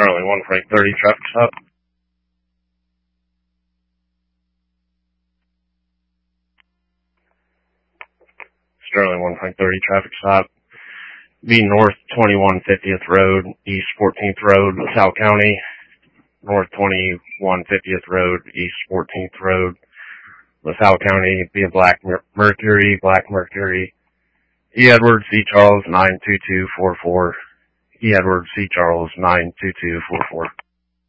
Sterling 1 Frank 30 traffic stop. Sterling 1 Frank 30 traffic stop. Be north 21 50th Road, east 14th Road, LaSalle County. North 21 50th Road, east 14th Road, LaSalle County. Be a Black Mercury, E. Edwards, C. Charles 92244. E. Edwards, C. Charles 92244.